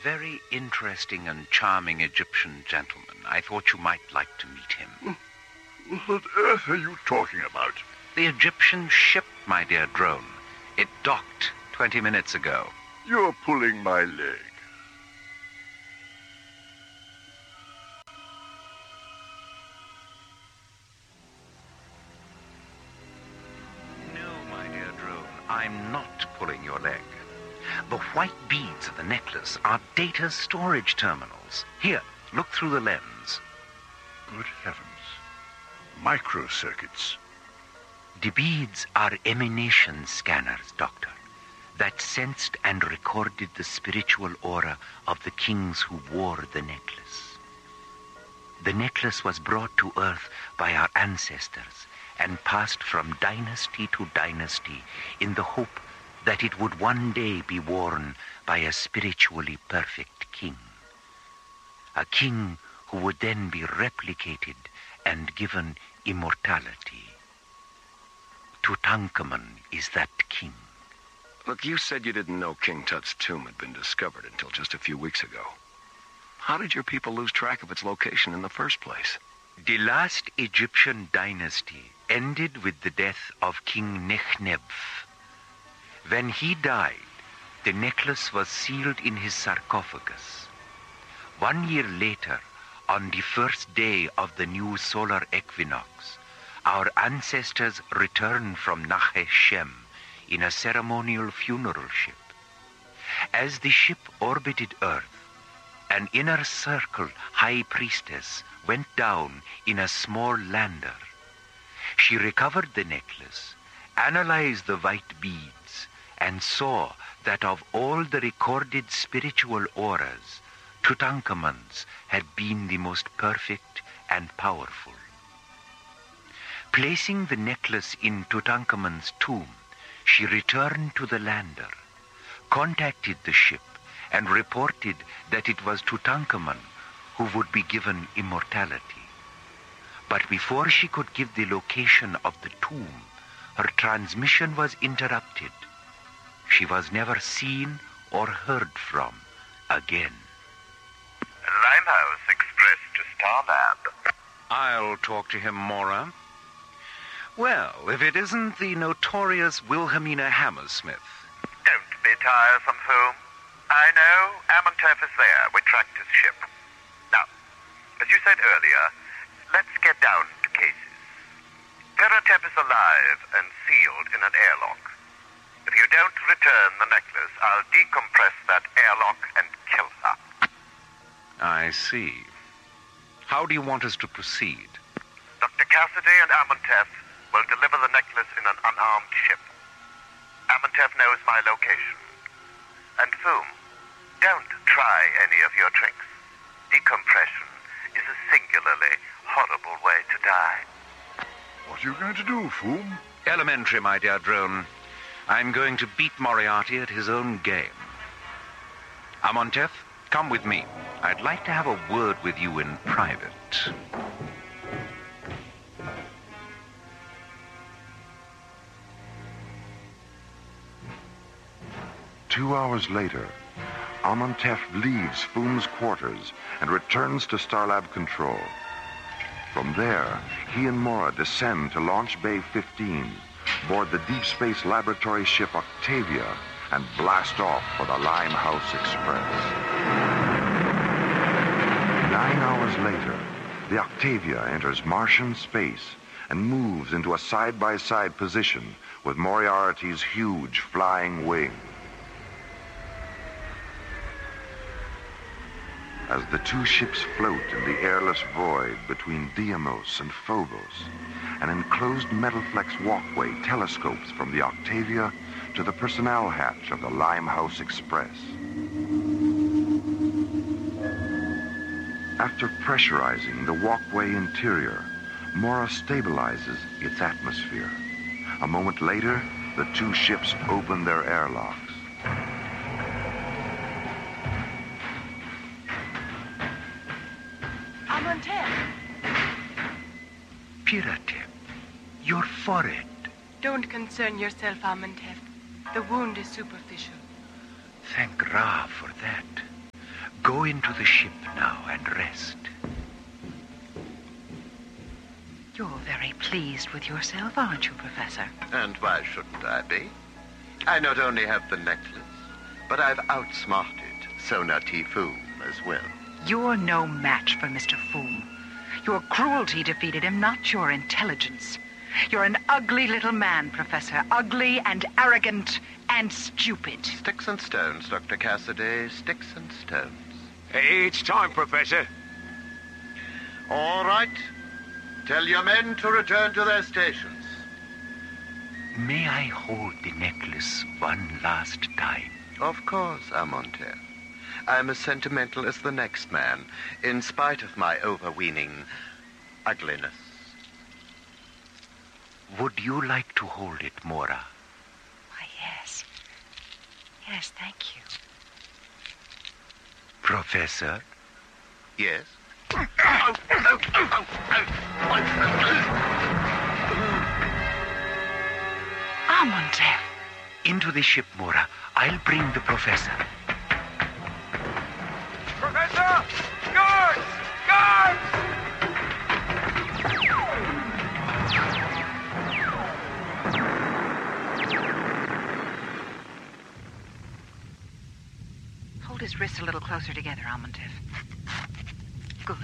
very interesting and charming Egyptian gentleman. I thought you might like to meet him. What earth are you talking about? The Egyptian ship, my dear drone. It docked 20 minutes ago. You're pulling my leg. No, my dear drone, I'm not pulling your leg. The white beads of the necklace are data storage terminals. Here, look through the lens. Good heavens. Microcircuits. The beads are emanation scanners, Doctor, that sensed and recorded the spiritual aura of the kings who wore the necklace. The necklace was brought to Earth by our ancestors and passed from dynasty to dynasty in the hope that it would one day be worn by a spiritually perfect king. A king who would then be replicated and given immortality. Tutankhamun is that king. Look, you said you didn't know King Tut's tomb had been discovered until just a few weeks ago. How did your people lose track of its location in the first place? The last Egyptian dynasty ended with the death of King Nechneb. When he died, the necklace was sealed in his sarcophagus. 1 year later, on the first day of the new solar equinox, our ancestors returned from Nachesh Shem in a ceremonial funeral ship. As the ship orbited Earth, an inner circle high priestess went down in a small lander. She recovered the necklace, analyzed the white beads, and saw that of all the recorded spiritual auras, Tutankhamun's had been the most perfect and powerful. Placing the necklace in Tutankhamun's tomb, she returned to the lander, contacted the ship, and reported that it was Tutankhamun who would be given immortality. But before she could give the location of the tomb, her transmission was interrupted. She was never seen or heard from again. Limehouse Express to Starlab. I'll talk to him, Mora. Well, if it isn't the notorious Wilhelmina Hammersmith. Don't be tiresome, Foom. I know Amontef is there. We tracked his ship. Now, as you said earlier, let's get down to cases. Peratep is alive and sealed in an airlock. If you don't return the necklace, I'll decompress that airlock and kill her. I see. How do you want us to proceed? Dr. Cassidy and Amontef will deliver the necklace in an unarmed ship. Amontef knows my location. And Foom, don't try any of your tricks. Decompression is a singularly horrible way to die. What are you going to do, Foom? Elementary, my dear drone. I'm going to beat Moriarty at his own game. Amontef, come with me. I'd like to have a word with you in private. Two hours later, Amontef leaves Foom's quarters and returns to Starlab Control. From there, he and Mora descend to Launch Bay 15, board the Deep Space Laboratory ship Octavia, and blast off for the Limehouse Express. 9 hours later, the Octavia enters Martian space and moves into a side-by-side position with Moriarty's huge flying wing. As the two ships float in the airless void between Deimos and Phobos, an enclosed metal-flex walkway telescopes from the Octavia to the personnel hatch of the Limehouse Express. After pressurizing the walkway interior, Mora stabilizes its atmosphere. A moment later, the two ships open their airlocks. Amontef. Peratep, your forehead. Don't concern yourself, Amontef. The wound is superficial. Thank Ra for that. Go into the ship now and rest. You're very pleased with yourself, aren't you, Professor? And why shouldn't I be? I not only have the necklace, but I've outsmarted Sona Tifum as well. You're no match for Mr. Foom. Your cruelty defeated him, not your intelligence. You're an ugly little man, Professor. Ugly and arrogant and stupid. Sticks and stones, Dr. Cassidy. Sticks and stones. It's time, Professor. All right. Tell your men to return to their stations. May I hold the necklace one last time? Of course, Amontef. I'm as sentimental as the next man, in spite of my overweening ugliness. Would you like to hold it, Mora? Why, yes. Yes, thank you. Professor? Yes? Amontef. Into the ship, Mora. I'll bring the professor. Professor! Guards! Guards! Hold his wrists a little closer together, Amontef. Good.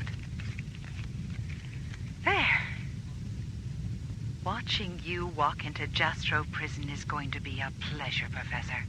There. Watching you walk into Jastro prison is going to be a pleasure, Professor.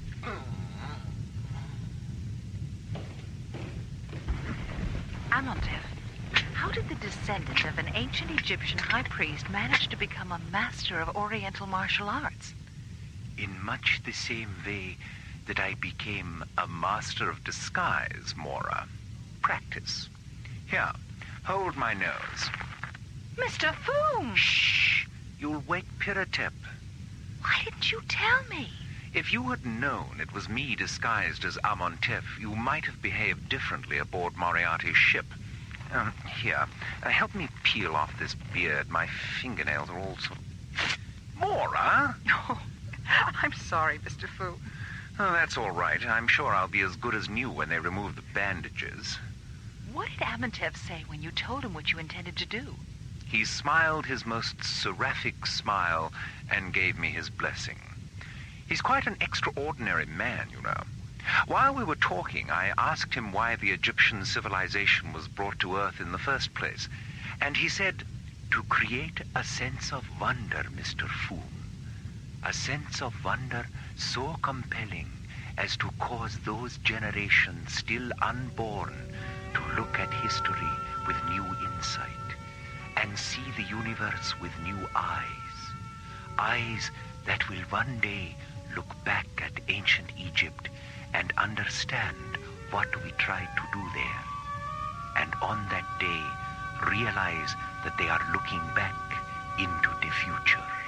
Amontef, how did the descendant of an ancient Egyptian high priest manage to become a master of Oriental martial arts? In much the same way that I became a master of disguise, Mora. Practice. Here, hold my nose. Mr. Foom! Shh! You'll wake Piratep. Why didn't you tell me? If you had known it was me disguised as Amontef, you might have behaved differently aboard Moriarty's ship. Here, help me peel off this beard. My fingernails are all sort of... Mora? Oh, I'm sorry, Mr. Foom. Oh, that's all right. I'm sure I'll be as good as new when they remove the bandages. What did Amontef say when you told him what you intended to do? He smiled his most seraphic smile and gave me his blessing. He's quite an extraordinary man, you know. While we were talking, I asked him why the Egyptian civilization was brought to Earth in the first place. And he said, to create a sense of wonder, Mr. Foom. A sense of wonder so compelling as to cause those generations still unborn to look at history with new insight and see the universe with new eyes. Eyes that will one day look back at ancient Egypt and understand what we tried to do there. And on that day, realize that they are looking back into the future.